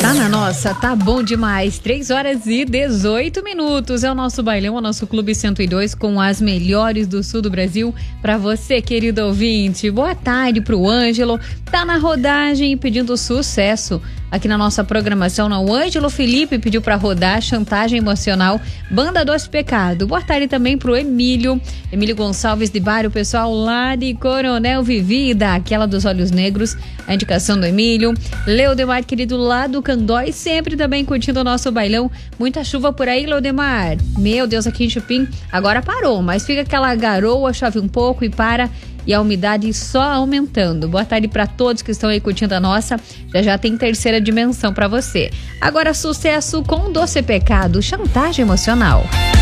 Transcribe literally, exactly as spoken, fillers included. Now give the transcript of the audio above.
Tá na nossa, tá bom demais. três horas e dezoito minutos. É o nosso bailão, o nosso Clube cento e dois com as melhores do sul do Brasil. Pra você, querido ouvinte. Boa tarde pro Ângelo. Tá na rodagem e pedindo sucesso aqui na nossa programação. O Ângelo Felipe pediu pra rodar Chantagem Emocional, Banda Doce Pecado. Boa tarde também pro Emílio. Emílio Gonçalves de Bar, o pessoal lá de Coronel Vivida, aquela dos Olhos Negros. A indicação do Emílio. Leodemar, querido, lá do Candói, sempre também curtindo o nosso bailão. Muita chuva por aí, Leodemar. Meu Deus, aqui em Chupim agora parou, mas fica aquela garoa, chove um pouco e para, e a umidade só aumentando. Boa tarde para todos que estão aí curtindo a nossa. Já já tem terceira dimensão para você. Agora sucesso com Doce Pecado, Chantagem Emocional.